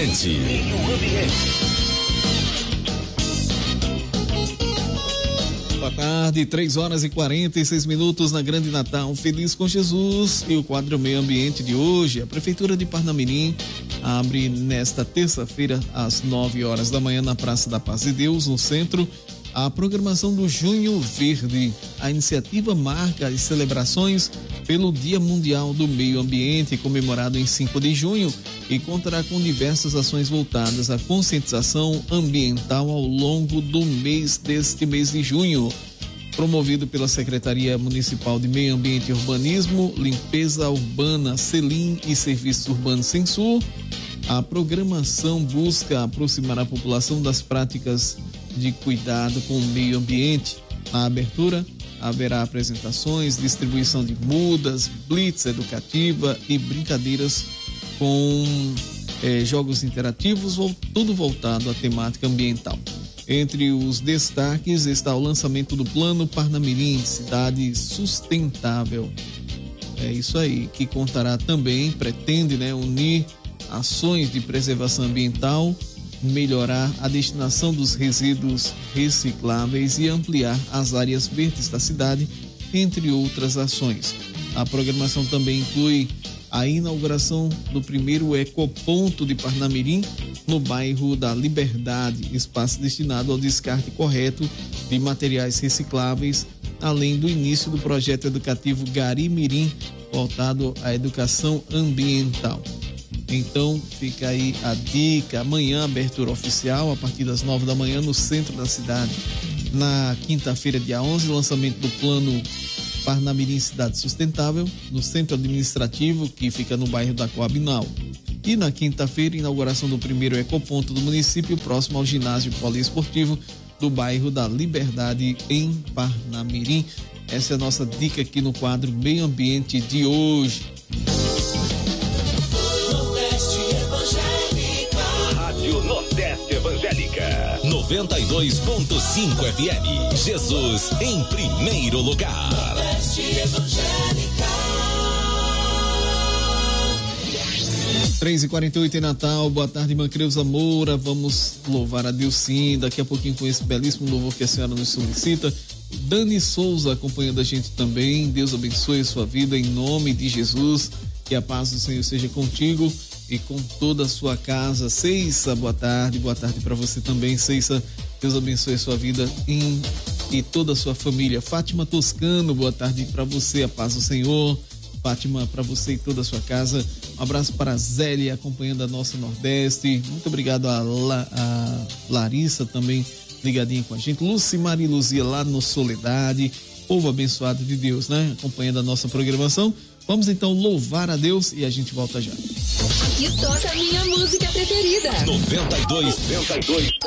ambiente. Boa tarde, 3h46 na Grande Natal, Feliz com Jesus. E o quadro Meio Ambiente de hoje, a Prefeitura de Parnamirim abre nesta terça-feira às 9h da manhã na Praça da Paz de Deus, no centro, a programação do Junho Verde. A iniciativa marca as celebrações pelo Dia Mundial do Meio Ambiente, comemorado em 5 de junho, e contará com diversas ações voltadas à conscientização ambiental ao longo do deste mês de junho. Promovido pela Secretaria Municipal de Meio Ambiente e Urbanismo, Limpeza Urbana, Selim e Serviços Urbanos Sensur, a programação busca aproximar a população das práticas de cuidado com o meio ambiente. Na abertura, haverá apresentações, distribuição de mudas, blitz educativa e brincadeiras com jogos interativos, tudo voltado à temática ambiental. Entre os destaques está o lançamento do Plano Parnamirim, Cidade Sustentável. É isso aí, que contará também, pretende, unir ações de preservação ambiental, melhorar a destinação dos resíduos recicláveis e ampliar as áreas verdes da cidade, entre outras ações. A programação também inclui a inauguração do primeiro ecoponto de Parnamirim, no bairro da Liberdade, espaço destinado ao descarte correto de materiais recicláveis, além do início do projeto educativo Gari Mirim, voltado à educação ambiental. Então, fica aí a dica. Amanhã, abertura oficial, a partir das 9 da manhã, no centro da cidade. Na quinta-feira, dia 11, lançamento do Plano Parnamirim Cidade Sustentável, no centro administrativo, que fica no bairro da Coabinal. E na quinta-feira, inauguração do primeiro ecoponto do município, próximo ao ginásio poliesportivo do bairro da Liberdade, em Parnamirim. Essa é a nossa dica aqui no quadro Meio Ambiente de hoje. Rádio Nordeste Evangélica 92.5 FM. Jesus em primeiro lugar. Nordeste Evangélica. 3h48 em Natal. Boa tarde, irmã Creuza Moura. Vamos louvar a Deus sim, daqui a pouquinho com esse belíssimo louvor que a senhora nos solicita. Dani Souza acompanhando a gente também. Deus abençoe a sua vida em nome de Jesus. Que a paz do Senhor seja contigo e com toda a sua casa. Ceissa, boa tarde para você também, Ceissa. Deus abençoe a sua vida e toda a sua família. Fátima Toscano, boa tarde para você, a paz do Senhor. Fátima, para você e toda a sua casa. Um abraço para a Zélia, acompanhando a nossa Nordeste. Muito obrigado a Larissa também ligadinha com a gente. Lucimar e Luzia lá no Soledade. Povo abençoado de Deus, acompanhando a nossa programação. Vamos então louvar a Deus e a gente volta já. Aqui toca a minha música preferida. 92.